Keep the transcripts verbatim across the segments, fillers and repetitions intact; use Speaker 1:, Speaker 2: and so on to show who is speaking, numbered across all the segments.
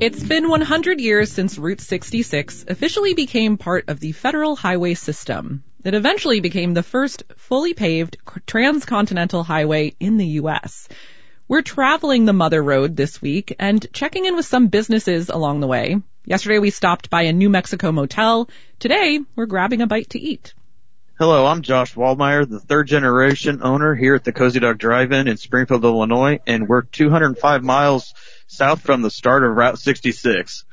Speaker 1: It's been one hundred years since Route sixty-six officially became part of the federal highway system. It eventually became the first fully paved transcontinental highway in the U S. We're traveling the Mother Road this week and checking in with some businesses along the way. Yesterday we stopped by a New Mexico motel. Today we're grabbing a bite to eat.
Speaker 2: Hello, I'm Josh Waldmeyer, the third generation owner here at the Cozy Dog Drive-In in Springfield, Illinois, and we're two hundred five miles south from the start of Route sixty-six.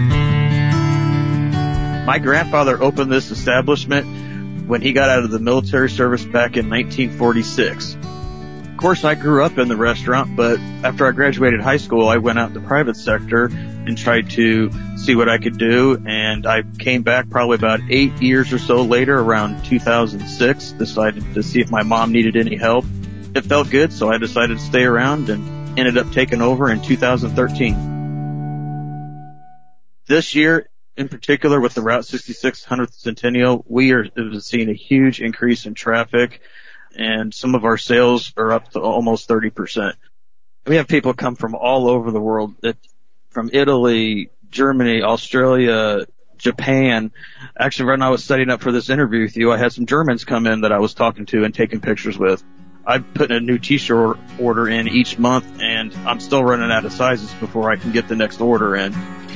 Speaker 2: My grandfather opened this establishment when he got out of the military service back in nineteen forty-six. Of course, I grew up in the restaurant, but after I graduated high school, I went out in the private sector and tried to see what I could do, and I came back probably about eight years or so later, around two thousand six, decided to see if my mom needed any help. It felt good, so I decided to stay around and ended up taking over in two thousand thirteen. This year, in particular, with the Route sixty-six hundredth Centennial, we are seeing a huge increase in traffic, and some of our sales are up to almost thirty percent. We have people come from all over the world, that, from Italy, Germany, Australia, Japan. Actually, when I was setting up for this interview with you, I had some Germans come in that I was talking to and taking pictures with. I'm putting a new t-shirt order in each month, and I'm still running out of sizes before I can get the next order in.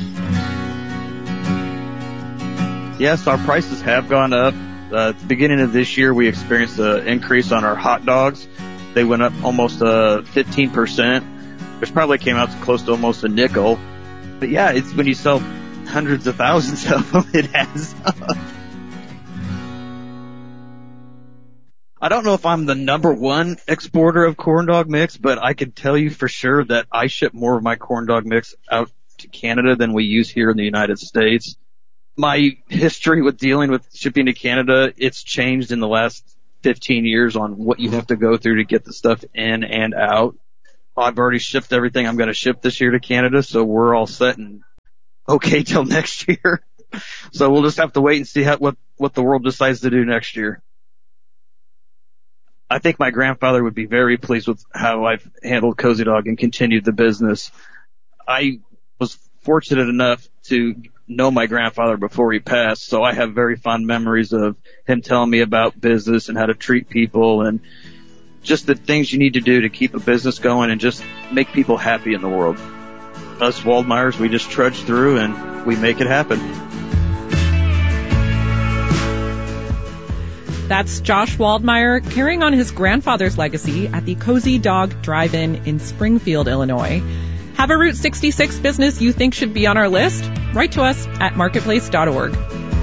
Speaker 2: Yes, our prices have gone up. Uh, at the beginning of this year, we experienced an increase on our hot dogs. They went up almost uh, fifteen percent, which probably came out to close to almost a nickel. But yeah, it's when you sell hundreds of thousands of them, it adds up. I don't know if I'm the number one exporter of corn dog mix, but I can tell you for sure that I ship more of my corn dog mix out to Canada than we use here in the United States. My history with dealing with shipping to Canada, it's changed in the last fifteen years on what you have to go through to get the stuff in and out. I've already shipped everything I'm going to ship this year to Canada, so we're all set and okay till next year. So we'll just have to wait and see how, what, what the world decides to do next year. I think my grandfather would be very pleased with how I've handled Cozy Dog and continued the business. I was fortunate enough to know my grandfather before he passed, so I have very fond memories of him telling me about business and how to treat people and just the things you need to do to keep a business going and just make people happy in the world. Us Waldmeyers, we just trudge through and we make it happen.
Speaker 1: That's Josh Waldmeyer carrying on his grandfather's legacy at the Cozy Dog Drive-In in Springfield, Illinois. Have a Route sixty-six business you think should be on our list? Write to us at marketplace dot org.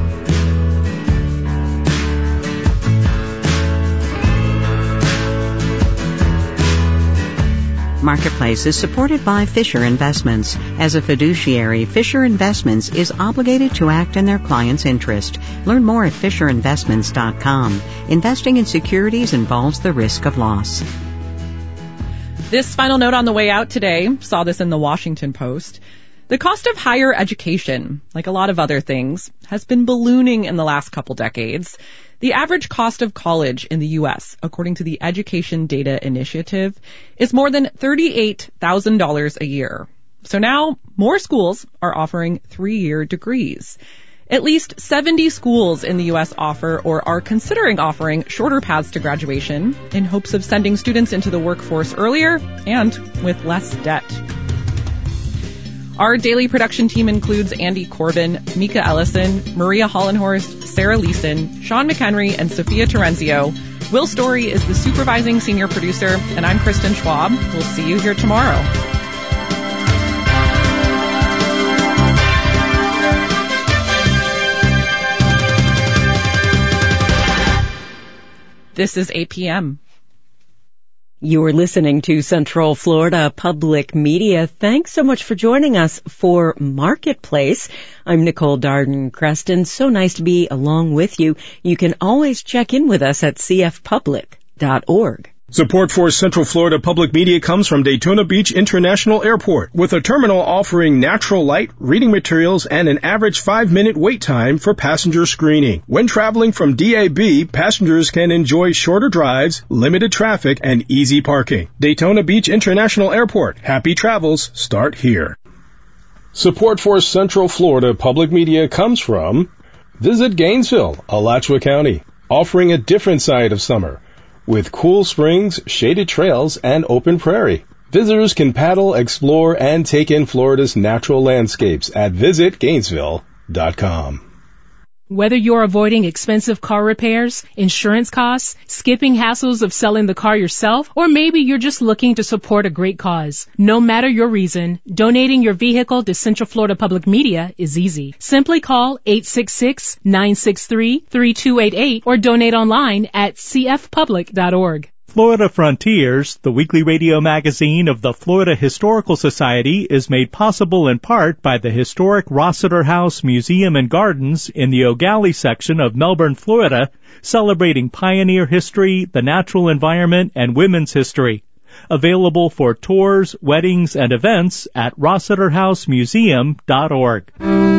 Speaker 3: Marketplace is supported by Fisher Investments. As a fiduciary, Fisher Investments is obligated to act in their client's interest. Learn more at fisher investments dot com. Investing in securities involves the risk of loss.
Speaker 1: This final note on the way out today, saw this in the Washington Post. The cost of higher education, like a lot of other things, has been ballooning in the last couple decades. The average cost of college in the U S, according to the Education Data Initiative, is more than thirty-eight thousand dollars a year. So now more schools are offering three-year degrees. At least seventy schools in the U S offer or are considering offering shorter paths to graduation in hopes of sending students into the workforce earlier and with less debt. Our daily production team includes Andy Corbin, Mika Ellison, Maria Hollenhorst, Sarah Leeson, Sean McHenry, and Sophia Terenzio. Will Story is the supervising senior producer, and I'm Kristen Schwab. We'll see you here tomorrow. This is eight p.m.
Speaker 4: You're listening to Central Florida Public Media. Thanks so much for joining us for Marketplace. I'm Nicole Darden-Creston. So nice to be along with you. You can always check in with us at c f public dot org.
Speaker 5: Support for Central Florida Public Media comes from Daytona Beach International Airport, with a terminal offering natural light, reading materials, and an average five-minute wait time for passenger screening. When traveling from D A B, passengers can enjoy shorter drives, limited traffic, and easy parking. Daytona Beach International Airport. Happy travels start here. Support for Central Florida Public Media comes from Visit Gainesville, Alachua County, offering a different side of summer with cool springs, shaded trails, and open prairie. Visitors can paddle, explore, and take in Florida's natural landscapes at visit gainesville dot com.
Speaker 6: Whether you're avoiding expensive car repairs, insurance costs, skipping hassles of selling the car yourself, or maybe you're just looking to support a great cause. No matter your reason, donating your vehicle to Central Florida Public Media is easy. Simply call eight six six, nine six three, three two eight eight or donate online at c f public dot org.
Speaker 7: Florida Frontiers, the weekly radio magazine of the Florida Historical Society, is made possible in part by the historic Rossiter House Museum and Gardens in the O'Galley section of Melbourne, Florida, celebrating pioneer history, the natural environment, and women's history. Available for tours, weddings, and events at rossiter house museum dot org.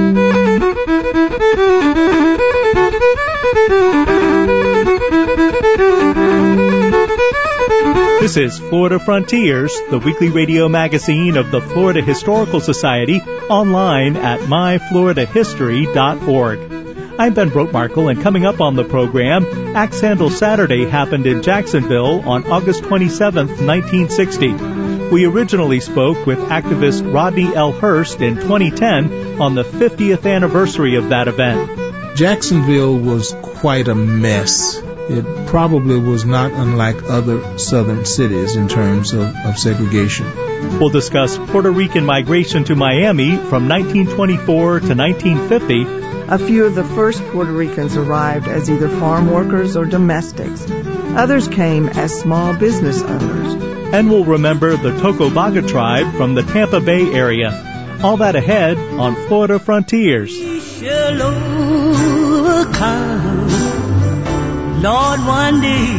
Speaker 7: This is Florida Frontiers, the weekly radio magazine of the Florida Historical Society, online at my florida history dot org. I'm Ben Brotmarkle, and coming up on the program, Axe Handle Saturday happened in Jacksonville on August twenty-seventh, nineteen sixty. We originally spoke with activist Rodney L. Hurst in twenty ten on the fiftieth anniversary of that event.
Speaker 8: Jacksonville was quite a mess. It probably was not unlike other southern cities in terms of, of segregation.
Speaker 7: We'll discuss Puerto Rican migration to Miami from nineteen twenty-four to nineteen fifty.
Speaker 9: A few of the first Puerto Ricans arrived as either farm workers or domestics. Others came as small business owners.
Speaker 7: And we'll remember the Tocobaga tribe from the Tampa Bay area. All that ahead on Florida Frontiers.
Speaker 10: Lord, one day.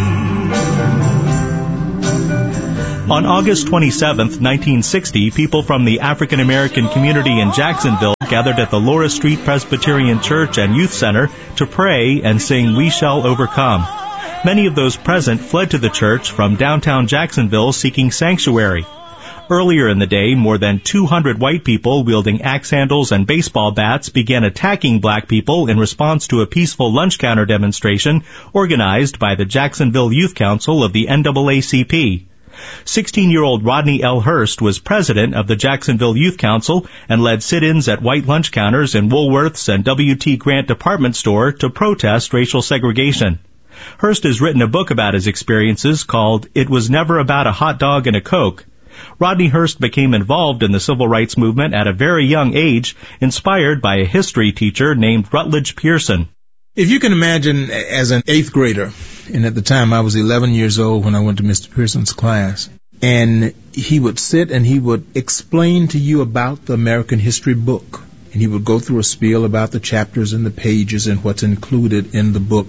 Speaker 7: On August twenty-seventh, nineteen sixty, people from the African American community in Jacksonville gathered at the Laura Street Presbyterian Church and Youth Center to pray and sing "We Shall Overcome." Many of those present fled to the church from downtown Jacksonville seeking sanctuary. Earlier in the day, more than two hundred white people wielding axe handles and baseball bats began attacking black people in response to a peaceful lunch counter demonstration organized by the Jacksonville Youth Council of the N double A C P. sixteen-year-old Rodney L. Hurst was president of the Jacksonville Youth Council and led sit-ins at white lunch counters in Woolworth's and W T Grant department store to protest racial segregation. Hurst has written a book about his experiences called It Was Never About a Hot Dog and a Coke. Rodney Hurst became involved in the civil rights movement at a very young age, inspired by a history teacher named Rutledge Pearson.
Speaker 8: If you can imagine, as an eighth grader, and at the time I was eleven years old when I went to Mister Pearson's class, and he would sit and he would explain to you about the American history book, and he would go through a spiel about the chapters and the pages and what's included in the book,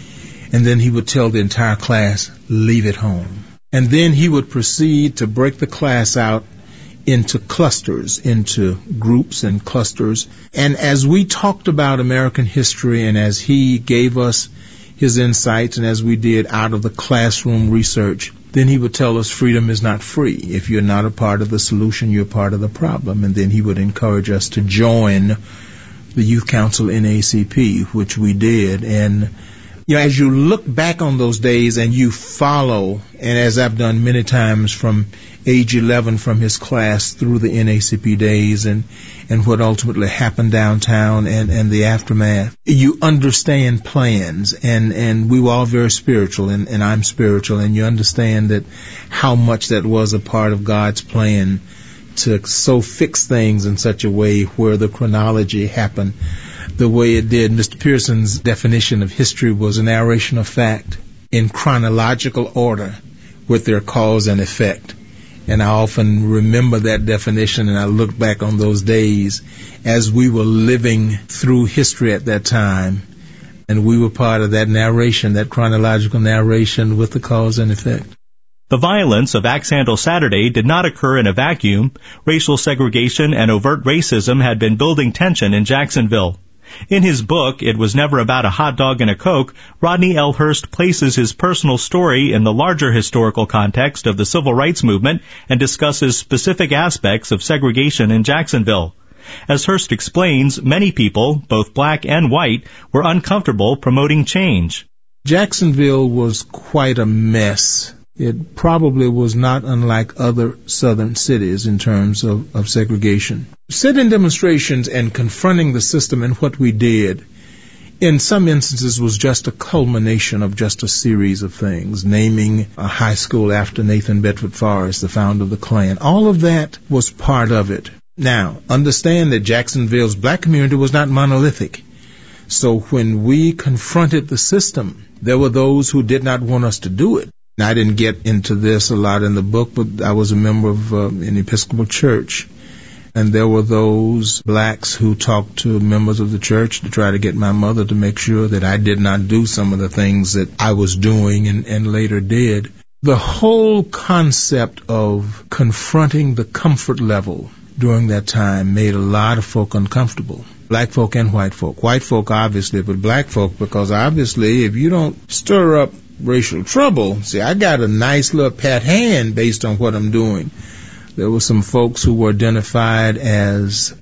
Speaker 8: and then he would tell the entire class, leave it home. And then he would proceed to break the class out into clusters, into groups and clusters. And as we talked about American history and as he gave us his insights and as we did out of the classroom research, then he would tell us freedom is not free. If you're not a part of the solution, you're part of the problem. And then he would encourage us to join the Youth Council N A C P, which we did. And you know, as you look back on those days and you follow, and as I've done many times from age eleven from his class through the N A C P days and, and what ultimately happened downtown and, and the aftermath, you understand plans, and, and we were all very spiritual, and, and I'm spiritual, and you understand that how much that was a part of God's plan to so fix things in such a way where the chronology happened the way it did. Mister Pearson's definition of history was a narration of fact in chronological order with their cause and effect. And I often remember that definition, and I look back on those days as we were living through history at that time, and we were part of that narration, that chronological narration with the cause and effect.
Speaker 7: The violence of Axe Handle Saturday did not occur in a vacuum. Racial segregation and overt racism had been building tension in Jacksonville. In his book, It Was Never About a Hot Dog and a Coke, Rodney L. Hurst places his personal story in the larger historical context of the civil rights movement and discusses specific aspects of segregation in Jacksonville. As Hurst explains, many people, both black and white, were uncomfortable promoting change.
Speaker 8: Jacksonville was quite a mess. It probably was not unlike other southern cities in terms of, of segregation. Sit-in demonstrations and confronting the system and what we did, in some instances, was just a culmination of just a series of things. Naming a high school after Nathan Bedford Forrest, the founder of the Klan. All of that was part of it. Now, understand that Jacksonville's black community was not monolithic. So when we confronted the system, there were those who did not want us to do it. Now, I didn't get into this a lot in the book, but I was a member of uh, an Episcopal church. And there were those blacks who talked to members of the church to try to get my mother to make sure that I did not do some of the things that I was doing and, and later did. The whole concept of confronting the comfort level during that time made a lot of folk uncomfortable. Black folk and white folk. White folk, obviously, but black folk, because obviously if you don't stir up racial trouble, see, I got a nice little pat hand based on what I'm doing. There were some folks who were identified as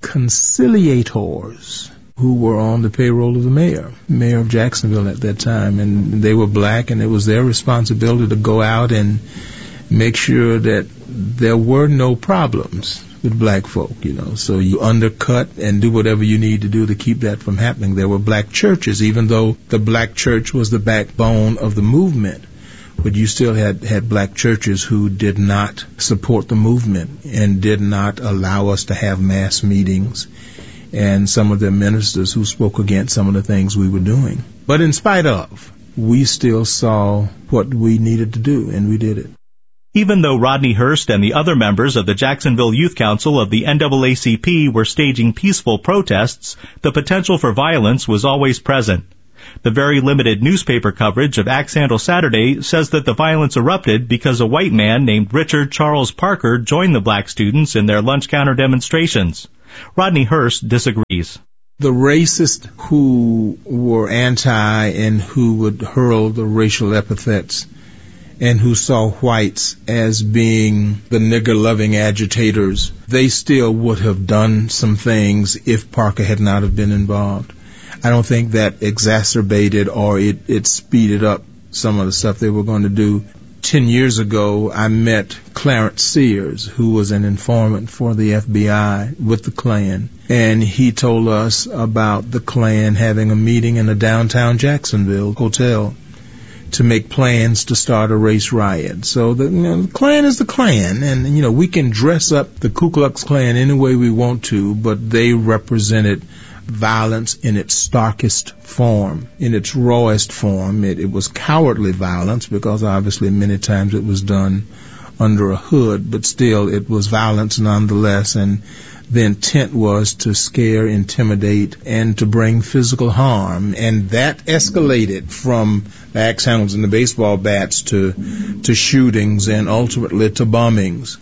Speaker 8: conciliators who were on the payroll of the mayor, mayor of Jacksonville at that time, and they were black, and it was their responsibility to go out and make sure that there were no problems with black folk, you know. So you undercut and do whatever you need to do to keep that from happening. There were black churches, even though the black church was the backbone of the movement. But you still had, had black churches who did not support the movement and did not allow us to have mass meetings, and some of their ministers who spoke against some of the things we were doing. But in spite of, we still saw what we needed to do, and we did it.
Speaker 7: Even though Rodney Hurst and the other members of the Jacksonville Youth Council of the N double A C P were staging peaceful protests, the potential for violence was always present. The very limited newspaper coverage of Axe Handle Saturday says that the violence erupted because a white man named Richard Charles Parker joined the black students in their lunch counter demonstrations. Rodney Hurst disagrees.
Speaker 8: The racists who were anti and who would hurl the racial epithets and who saw whites as being the nigger-loving agitators, they still would have done some things if Parker had not have been involved. I don't think that exacerbated or it, it speeded up some of the stuff they were going to do. Ten years ago, I met Clarence Sears, who was an informant for the F B I with the Klan, and he told us about the Klan having a meeting in a downtown Jacksonville hotel to make plans to start a race riot. So the, you know, the Klan is the Klan, and you know we can dress up the Ku Klux Klan any way we want to, but they represented violence in its starkest form, in its rawest form. It, it was cowardly violence because obviously many times it was done under a hood, but still it was violence nonetheless, and the intent was to scare, intimidate, and to bring physical harm. And that escalated from the axe handles and the baseball bats to, to shootings and ultimately to bombings.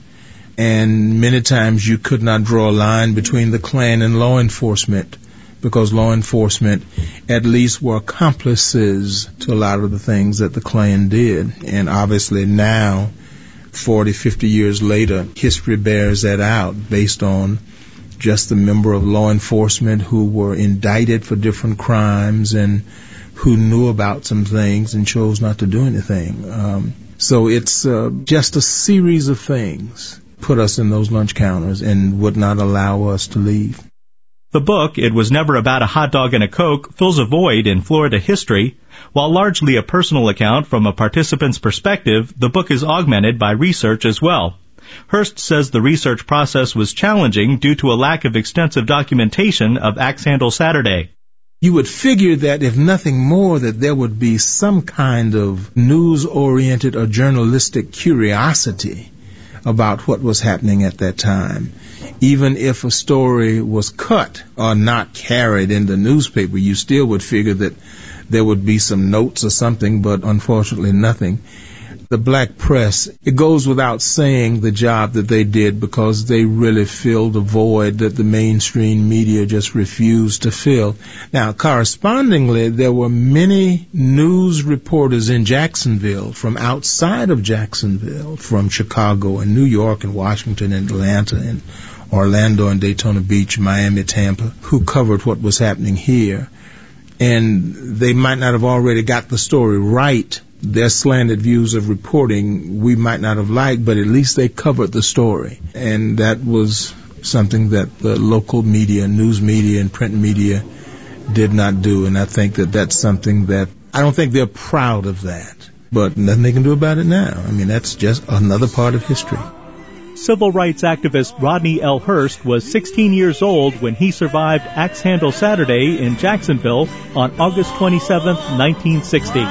Speaker 8: And many times you could not draw a line between the Klan and law enforcement, because law enforcement at least were accomplices to a lot of the things that the Klan did. And obviously now, forty, fifty years later, history bears that out based on just the member of law enforcement who were indicted for different crimes and who knew about some things and chose not to do anything. Um, so it's uh, just a series of things put us in those lunch counters and would not allow us to leave.
Speaker 7: The book, It Was Never About a Hot Dog and a Coke, fills a void in Florida history. While largely a personal account from a participant's perspective, the book is augmented by research as well. Hurst says the research process was challenging due to a lack of extensive documentation of Axe Handle Saturday.
Speaker 8: You would figure that if nothing more, that there would be some kind of news-oriented or journalistic curiosity about what was happening at that time. Even if a story was cut or not carried in the newspaper, you still would figure that there would be some notes or something, but unfortunately nothing. The black press, it goes without saying the job that they did, because they really filled a void that the mainstream media just refused to fill. Now, correspondingly, there were many news reporters in Jacksonville from outside of Jacksonville, from Chicago and New York and Washington and Atlanta and Orlando and Daytona Beach, Miami, Tampa, who covered what was happening here. And they might not have already got the story right. Their slanted views of reporting we might not have liked, but at least they covered the story. And that was something that the local media, news media and print media did not do. And I think that that's something that, I don't think they're proud of that. But nothing they can do about it now. I mean, that's just another part of history.
Speaker 7: Civil rights activist Rodney L. Hurst was sixteen years old when he survived Axe Handle Saturday in Jacksonville on August twenty-seventh, nineteen sixty.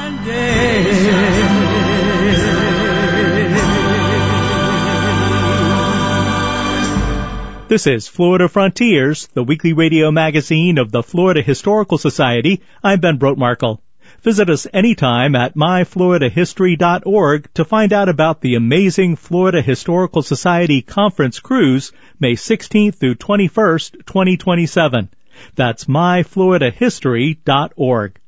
Speaker 7: This is Florida Frontiers, the weekly radio magazine of the Florida Historical Society. I'm Ben Brotmarkle. Visit us anytime at my florida history dot org to find out about the amazing Florida Historical Society Conference Cruise, May sixteenth through twenty-first, twenty twenty-seven. That's my florida history dot org.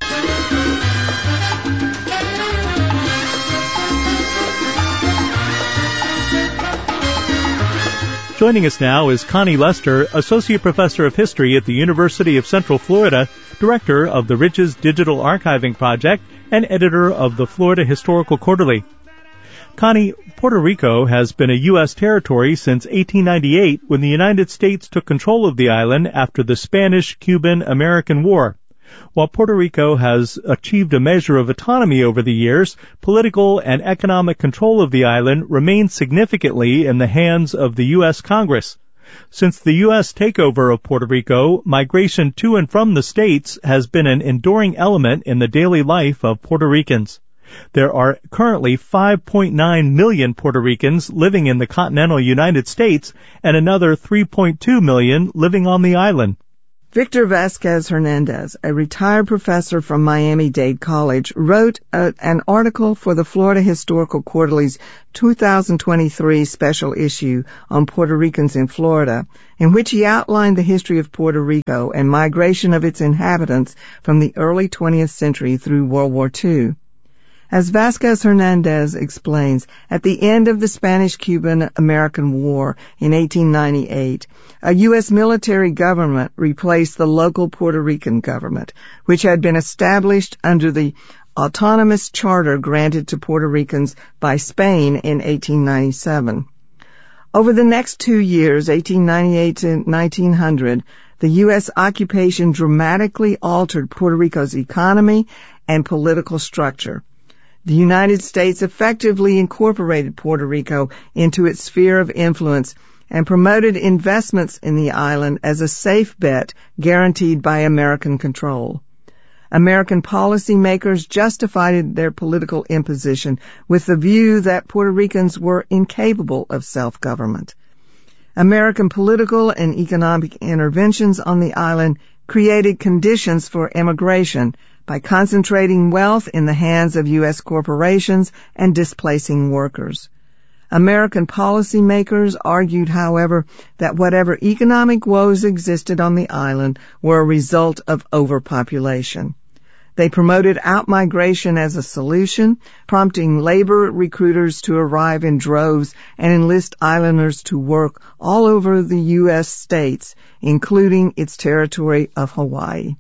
Speaker 7: Joining us now is Connie Lester, Associate Professor of History at the University of Central Florida, Director of the Ridges Digital Archiving Project, and Editor of the Florida Historical Quarterly. Connie, Puerto Rico has been a U S territory since eighteen ninety-eight, when the United States took control of the island after the Spanish-Cuban-American War. While Puerto Rico has achieved a measure of autonomy over the years, political and economic control of the island remains significantly in the hands of the U S Congress. Since the U S takeover of Puerto Rico, migration to and from the states has been an enduring element in the daily life of Puerto Ricans. There are currently five point nine million Puerto Ricans living in the continental United States and another three point two million living on the island.
Speaker 9: Victor Vasquez Hernandez, a retired professor from Miami-Dade College, wrote a, an article for the Florida Historical Quarterly's two thousand twenty-three special issue on Puerto Ricans in Florida, in which he outlined the history of Puerto Rico and migration of its inhabitants from the early twentieth century through World War Two. As Vasquez Hernandez explains, at the end of the Spanish-Cuban-American War in eighteen ninety-eight, a U S military government replaced the local Puerto Rican government, which had been established under the autonomous charter granted to Puerto Ricans by Spain in eighteen ninety-seven. Over the next two years, eighteen ninety-eight to nineteen hundred, the U S occupation dramatically altered Puerto Rico's economy and political structure. The United States effectively incorporated Puerto Rico into its sphere of influence and promoted investments in the island as a safe bet guaranteed by American control. American policymakers justified their political imposition with the view that Puerto Ricans were incapable of self-government. American political and economic interventions on the island created conditions for immigration by concentrating wealth in the hands of U S corporations and displacing workers. American policymakers argued, however, that whatever economic woes existed on the island were a result of overpopulation. They promoted outmigration as a solution, prompting labor recruiters to arrive in droves and enlist islanders to work all over the U S states, including its territory of Hawaii.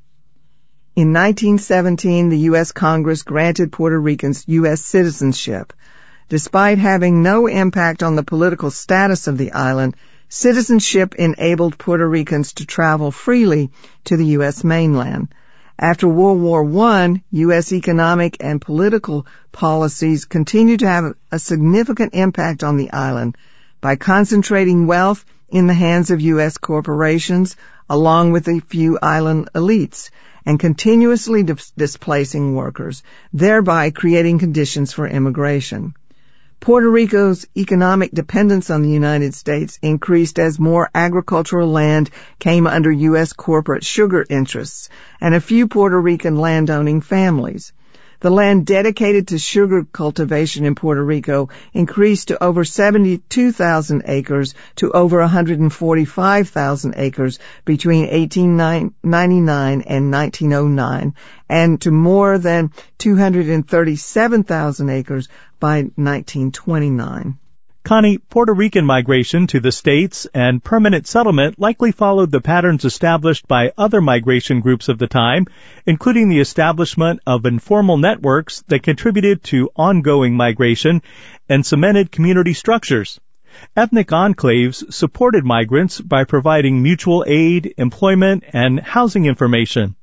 Speaker 9: In nineteen seventeen, the U S Congress granted Puerto Ricans U S citizenship. Despite having no impact on the political status of the island, citizenship enabled Puerto Ricans to travel freely to the U S mainland. After World War One, U S economic and political policies continued to have a significant impact on the island by concentrating wealth in the hands of U S corporations, along with a few island elites, and continuously dis- displacing workers, thereby creating conditions for immigration. Puerto Rico's economic dependence on the United States increased as more agricultural land came under U S corporate sugar interests and a few Puerto Rican landowning families. The land dedicated to sugar cultivation in Puerto Rico increased to over seventy-two thousand acres to over one hundred forty-five thousand acres between eighteen ninety-nine and nineteen oh nine, and to more than two hundred thirty-seven thousand acres by nineteen twenty-nine.
Speaker 7: Connie, Puerto Rican migration to the States and permanent settlement likely followed the patterns established by other migration groups of the time, including the establishment of informal networks that contributed to ongoing migration and cemented community structures. Ethnic enclaves supported migrants by providing mutual aid, employment, and housing information.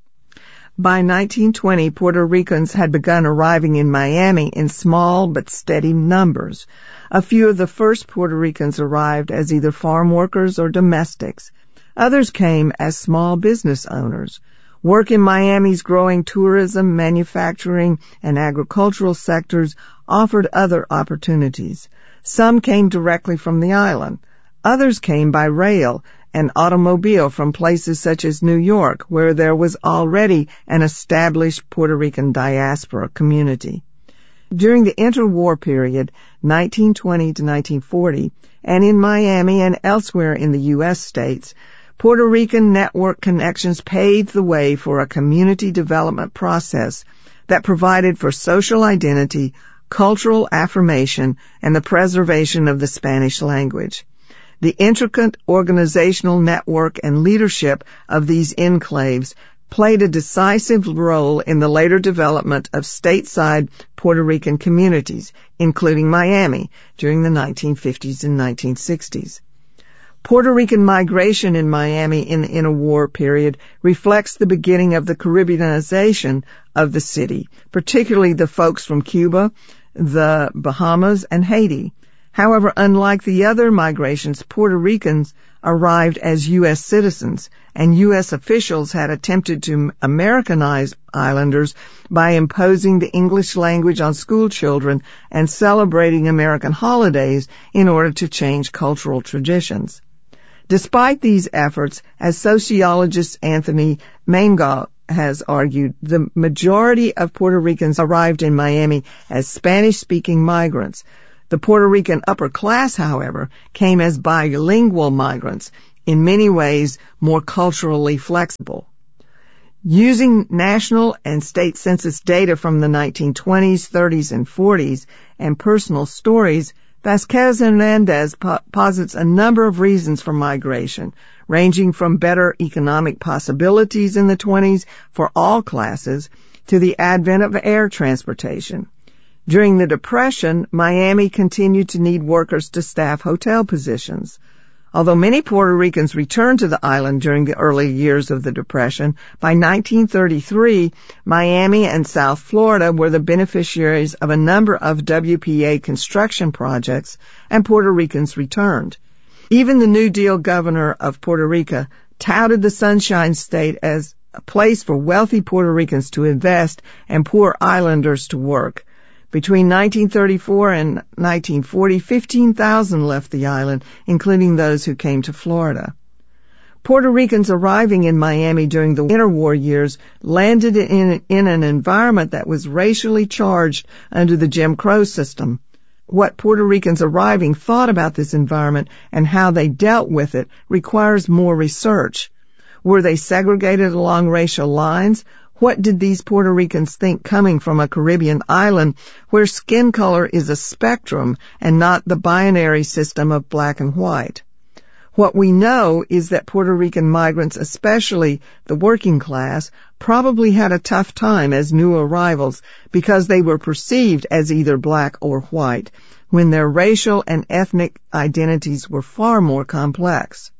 Speaker 9: By nineteen twenty, Puerto Ricans had begun arriving in Miami in small but steady numbers. A few of the first Puerto Ricans arrived as either farm workers or domestics. Others came as small business owners. Work in Miami's growing tourism, manufacturing, and agricultural sectors offered other opportunities. Some came directly from the island. Others came by rail and automobile from places such as New York, where there was already an established Puerto Rican diaspora community. During the interwar period, nineteen twenty to nineteen forty, and in Miami and elsewhere in the U S states, Puerto Rican network connections paved the way for a community development process that provided for social identity, cultural affirmation, and the preservation of the Spanish language. The intricate organizational network and leadership of these enclaves played a decisive role in the later development of stateside Puerto Rican communities, including Miami, during the nineteen fifties and nineteen sixties. Puerto Rican migration in Miami in the interwar period reflects the beginning of the Caribbeanization of the city, particularly the folks from Cuba, the Bahamas, and Haiti. However, unlike the other migrations, Puerto Ricans arrived as U S citizens, and U S officials had attempted to Americanize islanders by imposing the English language on school children and celebrating American holidays in order to change cultural traditions. Despite these efforts, as sociologist Anthony Mangal has argued, the majority of Puerto Ricans arrived in Miami as Spanish-speaking migrants. The Puerto Rican upper class, however, came as bilingual migrants, in many ways more culturally flexible. Using national and state census data from the nineteen twenties, thirties, and forties and personal stories, Vasquez Hernandez po- posits a number of reasons for migration, ranging from better economic possibilities in the twenties for all classes to the advent of air transportation. During the Depression, Miami continued to need workers to staff hotel positions. Although many Puerto Ricans returned to the island during the early years of the Depression, by nineteen thirty-three, Miami and South Florida were the beneficiaries of a number of W P A construction projects, and Puerto Ricans returned. Even the New Deal governor of Puerto Rico touted the Sunshine State as a place for wealthy Puerto Ricans to invest and poor islanders to work. Between nineteen thirty-four and nineteen forty, fifteen thousand left the island, including those who came to Florida. Puerto Ricans arriving in Miami during the interwar years landed in, in an environment that was racially charged under the Jim Crow system. What Puerto Ricans arriving thought about this environment and how they dealt with it requires more research. Were they segregated along racial lines? What did these Puerto Ricans think coming from a Caribbean island where skin color is a spectrum and not the binary system of black and white? What we know is that Puerto Rican migrants, especially the working class, probably had a tough time as new arrivals because they were perceived as either black or white, when their racial and ethnic identities were far more complex.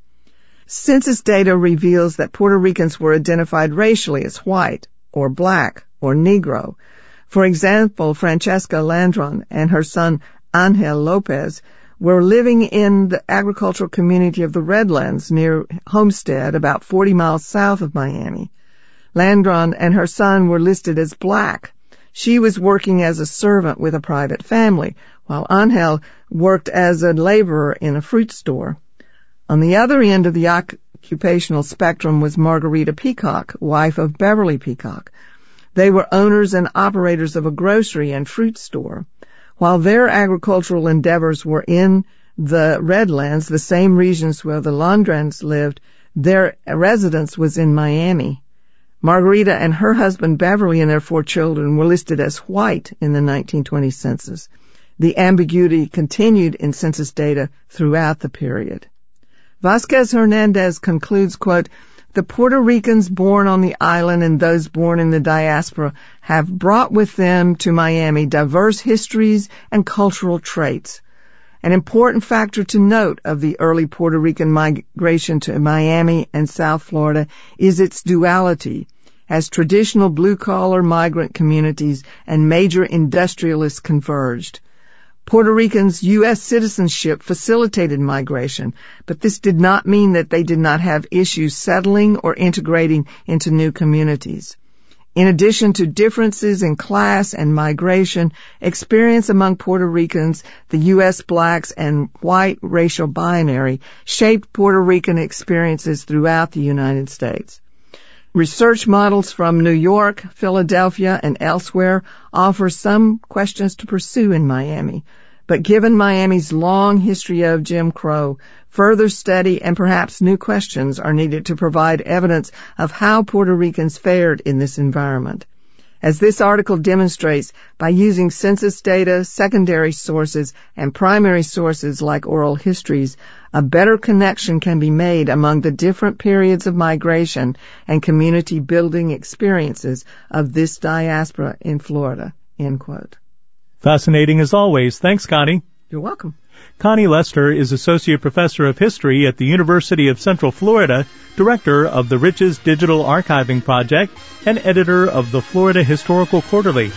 Speaker 9: Census data reveals that Puerto Ricans were identified racially as white, or black, or Negro. For example, Francesca Landron and her son Angel Lopez were living in the agricultural community of the Redlands near Homestead, about forty miles south of Miami. Landron and her son were listed as black. She was working as a servant with a private family, while Angel worked as a laborer in a fruit store. On the other end of the occupational spectrum was Margarita Peacock, wife of Beverly Peacock. They were owners and operators of a grocery and fruit store. While their agricultural endeavors were in the Redlands, the same regions where the Londrans lived, their residence was in Miami. Margarita and her husband Beverly and their four children were listed as white in the nineteen twenty census. The ambiguity continued in census data throughout the period. Vasquez Hernandez concludes, quote, "The Puerto Ricans born on the island and those born in the diaspora have brought with them to Miami diverse histories and cultural traits. An important factor to note of the early Puerto Rican migration to Miami and South Florida is its duality, as traditional blue-collar migrant communities and major industrialists converged. Puerto Ricans' U S citizenship facilitated migration, but this did not mean that they did not have issues settling or integrating into new communities. In addition to differences in class and migration, experience among Puerto Ricans, the U S blacks and white racial binary shaped Puerto Rican experiences throughout the United States. Research models from New York, Philadelphia, and elsewhere offer some questions to pursue in Miami. But given Miami's long history of Jim Crow, further study and perhaps new questions are needed to provide evidence of how Puerto Ricans fared in this environment. As this article demonstrates, by using census data, secondary sources, and primary sources like oral histories, a better connection can be made among the different periods of migration and community building experiences of this diaspora in Florida." End quote.
Speaker 7: Fascinating as always. Thanks, Connie.
Speaker 9: You're welcome.
Speaker 7: Connie Lester is Associate Professor of History at the University of Central Florida, Director of the Riches Digital Archiving Project, and Editor of the Florida Historical Quarterly.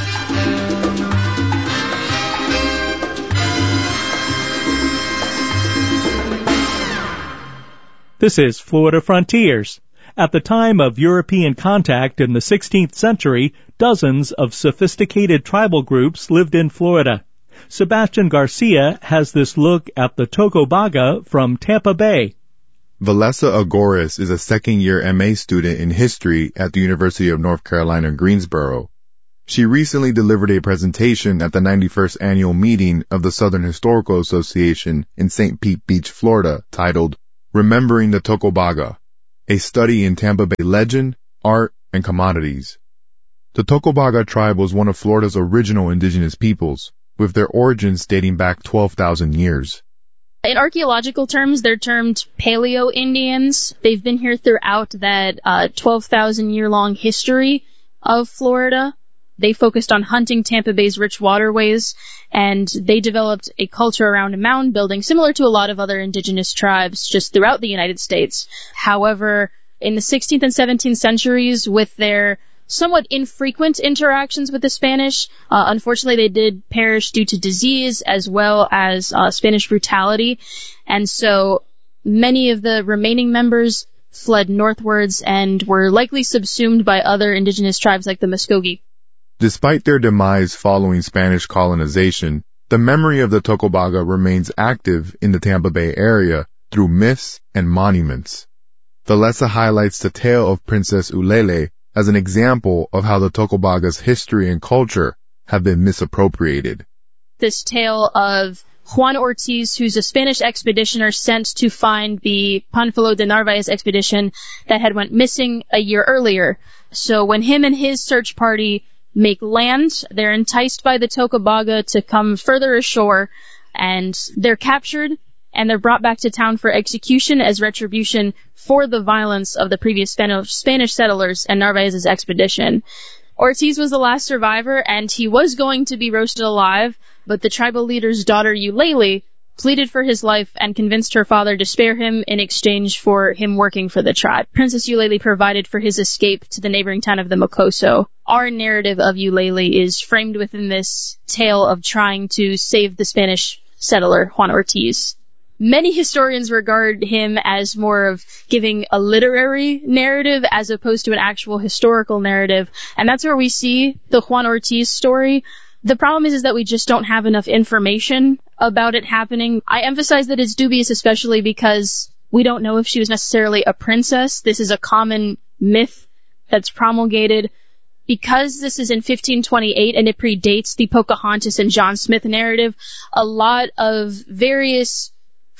Speaker 7: This is Florida Frontiers. At the time of European contact in the sixteenth century, dozens of sophisticated tribal groups lived in Florida. Sebastian Garcia has this look at the Tocobaga from Tampa Bay.
Speaker 11: Valessa Agoris is a second-year M A student in history at the University of North Carolina, Greensboro. She recently delivered a presentation at the ninety-first annual meeting of the Southern Historical Association in Saint Pete Beach, Florida, titled Remembering the Tocobaga, a study in Tampa Bay legend, art, and commodities. The Tocobaga tribe was one of Florida's original indigenous peoples, with their origins dating back twelve thousand years.
Speaker 12: In archaeological terms, they're termed Paleo-Indians. They've been here throughout that uh, twelve thousand year long history of Florida. They focused on hunting Tampa Bay's rich waterways, and they developed a culture around mound building similar to a lot of other indigenous tribes just throughout the United States. However, in the sixteenth and seventeenth centuries, with their somewhat infrequent interactions with the Spanish, uh, unfortunately they did perish due to disease as well as uh, Spanish brutality, and so many of the remaining members fled northwards and were likely subsumed by other indigenous tribes like the Muskogee.
Speaker 11: Despite their demise following Spanish colonization, the memory of the Tocobaga remains active in the Tampa Bay area through myths and monuments. Valessa highlights the tale of Princess Ulele as an example of how the Tocobaga's history and culture have been misappropriated.
Speaker 12: This tale of Juan Ortiz, who's a Spanish expeditioner sent to find the Panfilo de Narvaez expedition that had went missing a year earlier. So when him and his search party make land, they're enticed by the Tocobaga to come further ashore, and they're captured and they're brought back to town for execution as retribution for the violence of the previous Spanish settlers and Narvaez's expedition. Ortiz was the last survivor, and he was going to be roasted alive, but the tribal leader's daughter, Ulele, pleaded for his life and convinced her father to spare him in exchange for him working for the tribe. Princess Ulele provided for his escape to the neighboring town of the Mocoso. Our narrative of Ulele is framed within this tale of trying to save the Spanish settler, Juan Ortiz. Many historians regard him as more of giving a literary narrative as opposed to an actual historical narrative, and that's where we see the Juan Ortiz story. The problem is, is that we just don't have enough information about it happening. I emphasize that it's dubious, especially because we don't know if she was necessarily a princess. This is a common myth that's promulgated. Because this is in fifteen twenty-eight and it predates the Pocahontas and John Smith narrative, a lot of various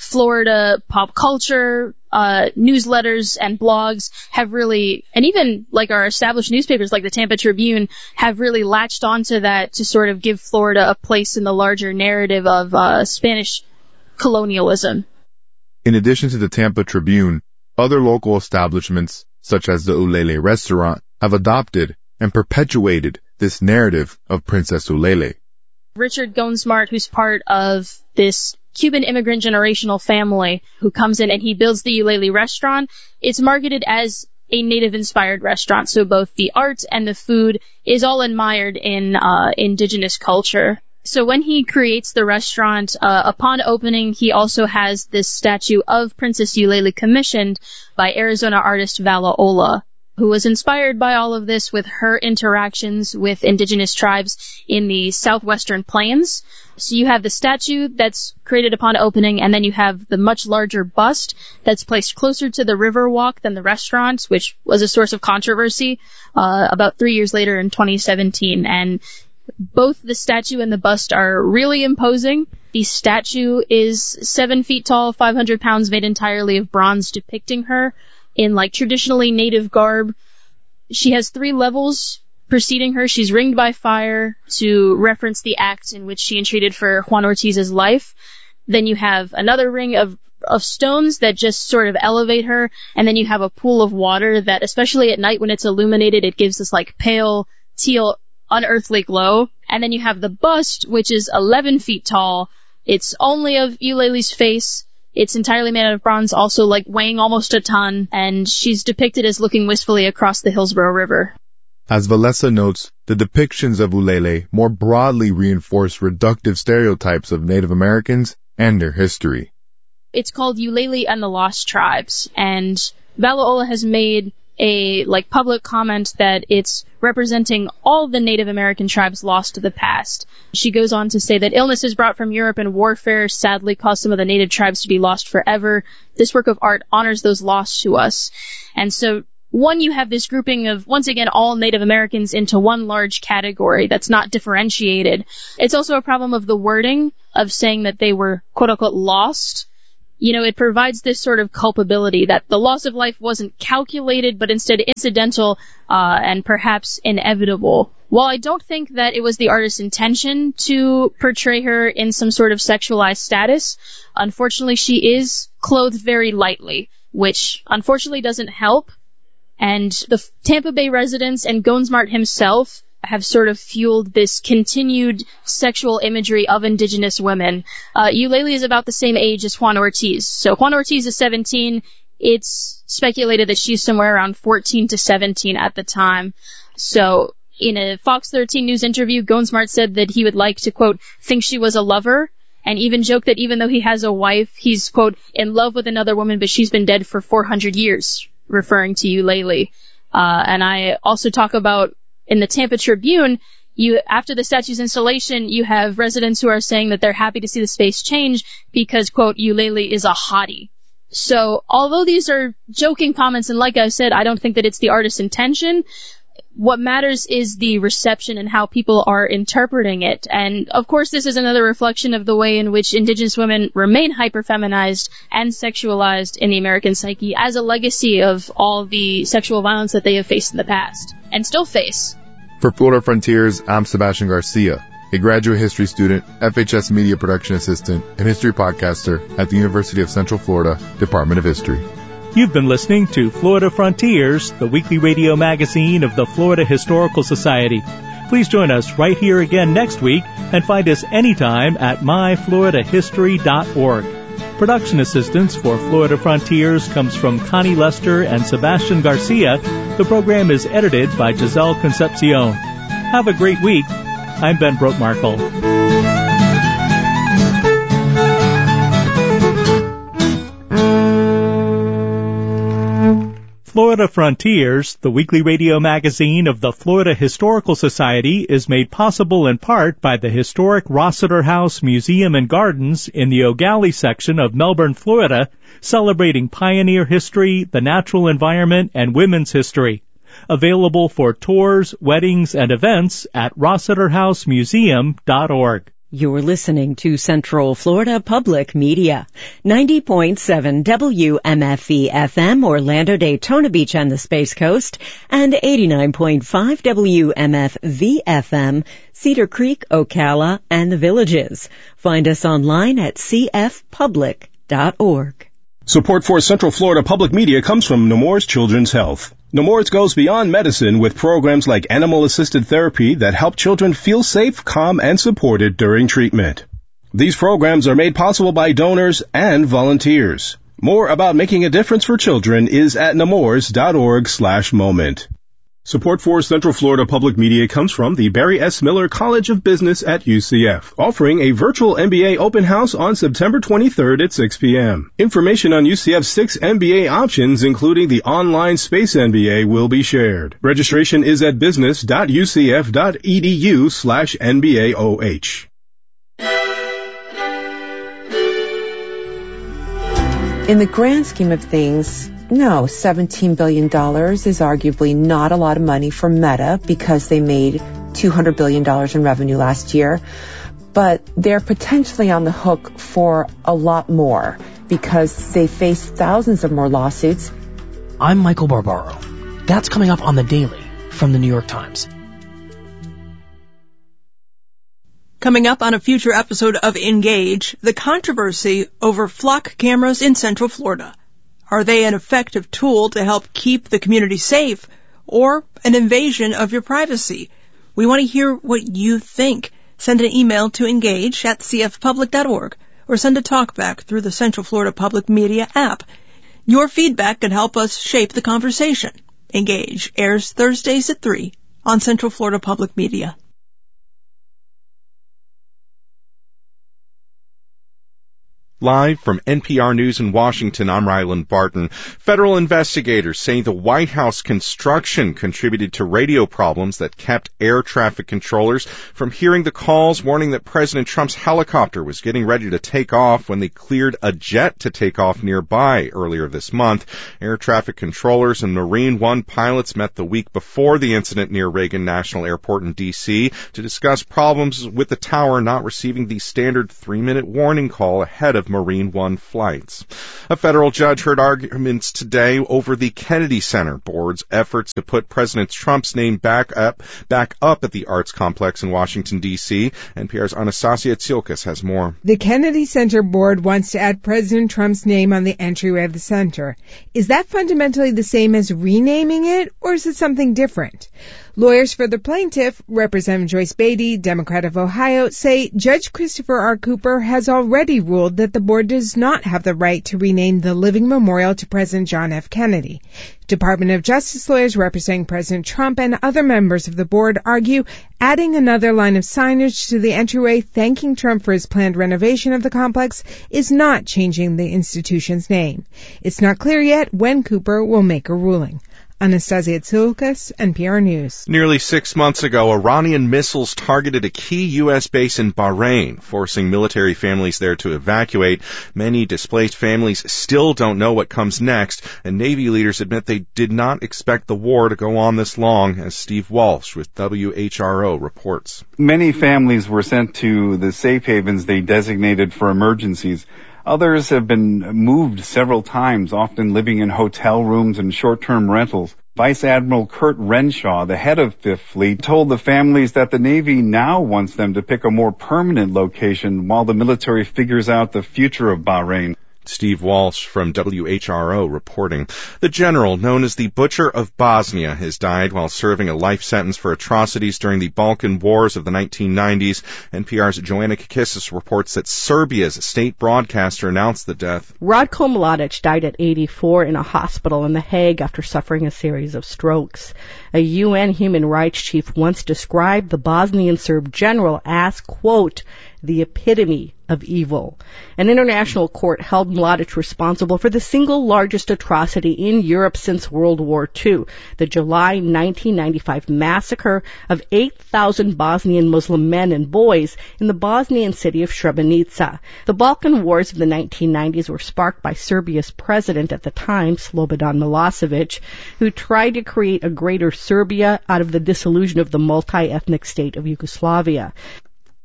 Speaker 12: Florida pop culture, uh, newsletters and blogs have really, and even like our established newspapers like the Tampa Tribune have really latched onto that to sort of give Florida a place in the larger narrative of uh, Spanish colonialism.
Speaker 11: In addition to the Tampa Tribune, other local establishments, such as the Ulele restaurant, have adopted and perpetuated this narrative of Princess Ulele.
Speaker 12: Richard Gonesmart, who's part of this Cuban immigrant generational family who comes in and he builds the Ulele restaurant, it's marketed as a native-inspired restaurant, so both the art and the food is all admired in uh, indigenous culture. So when he creates the restaurant, uh, upon opening, he also has this statue of Princess Ulele commissioned by Arizona artist Vala Ola, who was inspired by all of this with her interactions with indigenous tribes in the southwestern plains. So you have the statue that's created upon opening, and then you have the much larger bust that's placed closer to the river walk than the restaurant, which was a source of controversy uh, about three years later in twenty seventeen. And both the statue and the bust are really imposing. The statue is seven feet tall, five hundred pounds, made entirely of bronze, depicting her in like traditionally native garb. She has three levels preceding her. She's ringed by fire to reference the act in which she entreated for Juan Ortiz's life. Then you have another ring of of stones that just sort of elevate her, and then you have a pool of water that, especially at night when it's illuminated, it gives this like pale teal unearthly glow. And then you have the bust, which is eleven feet tall. It's only of Ulele's face. It's entirely made out of bronze, also like weighing almost a ton, and she's depicted as looking wistfully across the Hillsborough River.
Speaker 11: As Valesa notes, the depictions of Ulele more broadly reinforce reductive stereotypes of Native Americans and their history.
Speaker 12: It's called Ulele and the Lost Tribes, and Vala Ola has made a like public comment that it's representing all the Native American tribes lost to the past. She goes on to say that illnesses brought from Europe and warfare sadly caused some of the native tribes to be lost forever. This work of art honors those lost to us. And so, one, you have this grouping of, once again, all Native Americans into one large category that's not differentiated. It's also a problem of the wording of saying that they were quote-unquote lost. You know, it provides this sort of culpability that the loss of life wasn't calculated, but instead incidental uh, and perhaps inevitable. While I don't think that it was the artist's intention to portray her in some sort of sexualized status, unfortunately she is clothed very lightly, which unfortunately doesn't help. And the Tampa Bay residents and Gonesmart himself have sort of fueled this continued sexual imagery of indigenous women. Uh, Ulele is about the same age as Juan Ortiz. So Juan Ortiz is seventeen. It's speculated that she's somewhere around fourteen to seventeen at the time. So in a Fox thirteen News interview, Gonesmart said that he would like to, quote, think she was a lover, and even joke that even though he has a wife, he's, quote, in love with another woman, but she's been dead for four hundred years, referring to Ulele. Uh, and I also talk about in the Tampa Tribune, you, after the statue's installation, you have residents who are saying that they're happy to see the space change because, quote, Ulele is a hottie. So, although these are joking comments, and like I said, I don't think that it's the artist's intention, what matters is the reception and how people are interpreting it. And, of course, this is another reflection of the way in which indigenous women remain hyper-feminized and sexualized in the American psyche as a legacy of all the sexual violence that they have faced in the past, and still face.
Speaker 11: For Florida Frontiers, I'm Sebastian Garcia, a graduate history student, F H S media production assistant, and history podcaster at the University of Central Florida Department of History.
Speaker 7: You've been listening to Florida Frontiers, the weekly radio magazine of the Florida Historical Society. Please join us right here again next week and find us anytime at my florida history dot org. Production assistance for Florida Frontiers comes from Connie Lester and Sebastian Garcia. The program is edited by Giselle Concepcion. Have a great week. I'm Ben Brotmarkle. Florida Frontiers, the weekly radio magazine of the Florida Historical Society, is made possible in part by the historic Rossiter House Museum and Gardens in the O'Galley section of Melbourne, Florida, celebrating pioneer history, the natural environment, and women's history. Available for tours, weddings, and events at rossiter house museum dot org.
Speaker 4: You're listening to Central Florida Public Media. ninety point seven W M F E F M, Orlando, Daytona Beach and the Space Coast, and eighty-nine point five W M F V F M, Cedar Creek, Ocala, and the Villages. Find us online at c f public dot org.
Speaker 5: Support for Central Florida Public Media comes from Nemours Children's Health. Nemours goes beyond medicine with programs like animal-assisted therapy that help children feel safe, calm, and supported during treatment. These programs are made possible by donors and volunteers. More about making a difference for children is at nemours dot org slash moment. Support for Central Florida Public Media comes from the Barry S. Miller College of Business at U C F, offering a virtual M B A open house on September twenty-third at six p.m. Information on U C F's six M B A options, including the online Space M B A, will be shared. Registration is at business dot u c f dot e d u slash N B A O H.
Speaker 13: In the grand scheme of things, no, seventeen billion dollars is arguably not a lot of money for Meta because they made two hundred billion dollars in revenue last year. But they're potentially on the hook for a lot more because they face thousands of more lawsuits.
Speaker 14: I'm Michael Barbaro. That's coming up on The Daily from the New York Times.
Speaker 15: Coming up on a future episode of Engage, the controversy over flock cameras in Central Florida. Are they an effective tool to help keep the community safe or an invasion of your privacy? We want to hear what you think. Send an email to engage at c f public dot org or send a talkback through the Central Florida Public Media app. Your feedback can help us shape the conversation. Engage airs Thursdays at three on Central Florida Public Media.
Speaker 16: Live from N P R News in Washington, I'm Ryland Barton. Federal investigators say the White House construction contributed to radio problems that kept air traffic controllers from hearing the calls warning that President Trump's helicopter was getting ready to take off when they cleared a jet to take off nearby earlier this month. Air traffic controllers and Marine One pilots met the week before the incident near Reagan National Airport in D C to discuss problems with the tower not receiving the standard three-minute warning call ahead of Marine One flights. A federal judge heard arguments today over the Kennedy Center Board's efforts to put President Trump's name back up, back up at the Arts Complex in Washington, D C N P R's Anastasia Tsiolkas has more.
Speaker 17: The Kennedy Center Board wants to add President Trump's name on the entryway of the center. Is that fundamentally the same as renaming it, or is it something different? Lawyers for the plaintiff, Representative Joyce Beatty, Democrat of Ohio, say Judge Christopher R. Cooper has already ruled that the board does not have the right to rename the living memorial to President John F. Kennedy. Department of Justice lawyers representing President Trump and other members of the board argue adding another line of signage to the entryway thanking Trump for his planned renovation of the complex is not changing the institution's name. It's not clear yet when Cooper will make a ruling. Anastasia Tsiolkas, N P R News.
Speaker 16: Nearly six months ago, Iranian missiles targeted a key U S base in Bahrain, forcing military families there to evacuate. Many displaced families still don't know what comes next, and Navy leaders admit they did not expect the war to go on this long, as Steve Walsh with W H R O reports.
Speaker 18: Many families were sent to the safe havens they designated for emergencies. Others have been moved several times, often living in hotel rooms and short-term rentals. Vice Admiral Kurt Renshaw, the head of Fifth Fleet, told the families that the Navy now wants them to pick a more permanent location while the military figures out the future of Bahrain.
Speaker 16: Steve Walsh from W H R O reporting. The general, known as the Butcher of Bosnia, has died while serving a life sentence for atrocities during the Balkan Wars of the nineteen nineties. N P R's Joanna Kakissis reports that Serbia's state broadcaster announced the death.
Speaker 19: Ratko Mladic died at eighty-four in a hospital in The Hague after suffering a series of strokes. A U N human rights chief once described the Bosnian Serb general as, quote, the epitome of evil. An international court held Mladic responsible for the single largest atrocity in Europe since World War Two, the July nineteen ninety-five massacre of eight thousand Bosnian Muslim men and boys in the Bosnian city of Srebrenica. The Balkan Wars of the nineteen nineties were sparked by Serbia's president at the time, Slobodan Milosevic, who tried to create a greater Serbia out of the dissolution of the multi-ethnic state of Yugoslavia.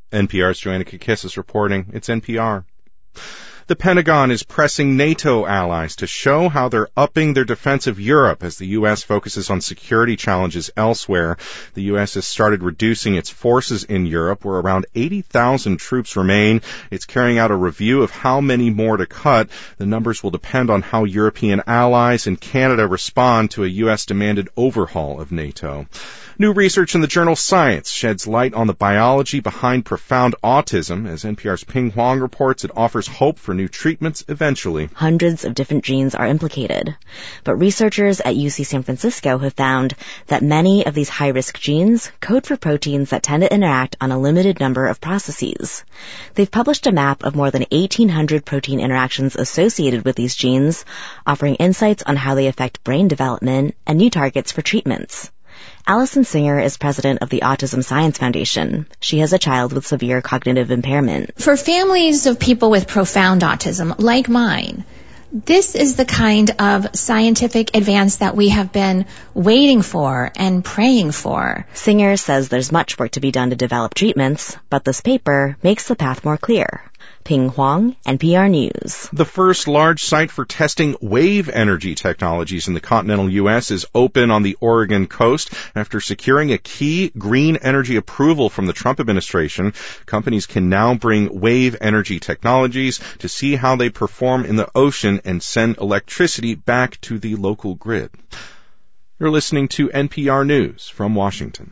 Speaker 16: N P R's Joanna Kakissis reporting. It's N P R. The Pentagon is pressing NATO allies to show how they're upping their defense of Europe as the U S focuses on security challenges elsewhere. The U S has started reducing its forces in Europe, where around eighty thousand troops remain. It's carrying out a review of how many more to cut. The numbers will depend on how European allies and Canada respond to a U S-demanded overhaul of NATO. New research in the journal Science sheds light on the biology behind profound autism. As N P R's Ping Huang reports, it offers hope for new treatments eventually.
Speaker 20: Hundreds of different genes are implicated, but researchers at U C San Francisco have found that many of these high-risk genes code for proteins that tend to interact on a limited number of processes. They've published a map of more than eighteen hundred protein interactions associated with these genes, offering insights on how they affect brain development and new targets for treatments. Allison Singer is president of the Autism Science Foundation. She has a child with severe cognitive impairment.
Speaker 21: For families of people with profound autism, like mine, this is the kind of scientific advance that we have been waiting for and praying for.
Speaker 20: Singer says there's much work to be done to develop treatments, but this paper makes the path more clear. Ping Huang, N P R News.
Speaker 16: The first large site for testing wave energy technologies in the continental U S is open on the Oregon coast. After securing a key green energy approval from the Trump administration, companies can now bring wave energy technologies to see how they perform in the ocean and send electricity back to the local grid. You're listening to N P R News from Washington.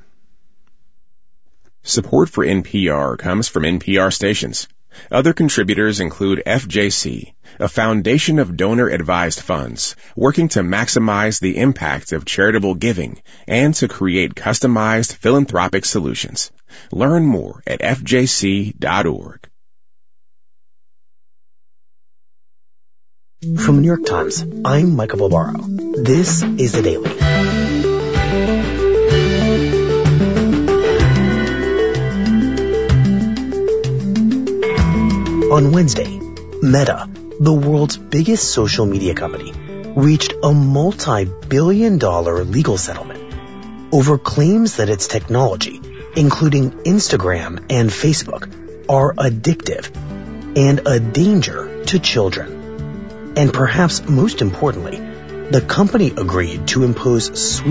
Speaker 22: Support for N P R comes from N P R stations. Other contributors include F J C, a foundation of donor-advised funds, working to maximize the impact of charitable giving and to create customized philanthropic solutions. Learn more at F J C dot org.
Speaker 23: From the New York Times, I'm Michael Barbaro. This is The Daily. On Wednesday, Meta, the world's biggest social media company, reached a multi-billion dollar legal settlement over claims that its technology, including Instagram and Facebook, are addictive and a danger to children. And perhaps most importantly, the company agreed to impose sweeping